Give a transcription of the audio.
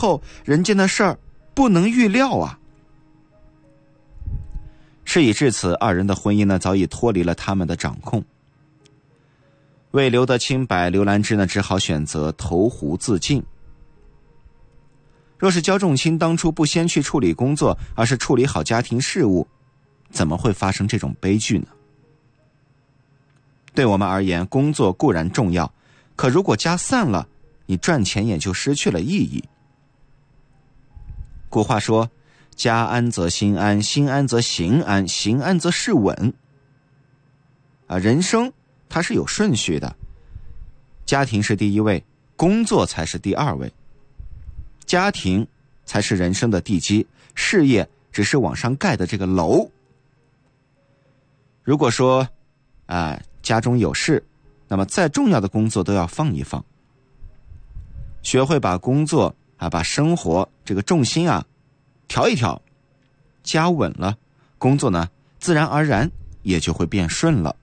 后人间的事儿不能预料啊。事已至此，二人的婚姻呢早已脱离了他们的掌控。为留得清白，刘兰芝呢只好选择投湖自尽。若是焦仲卿当初不先去处理工作，而是处理好家庭事务，怎么会发生这种悲剧呢？对我们而言，工作固然重要，可如果家散了，你赚钱也就失去了意义。古话说，家安则心安，心安则行安，行安则事稳。人生它是有顺序的，家庭是第一位，工作才是第二位。家庭才是人生的地基，事业只是往上盖的这个楼。如果说家中有事，那么再重要的工作都要放一放，学会把工作把生活这个重心调一调，家稳了，工作呢自然而然也就会变顺了。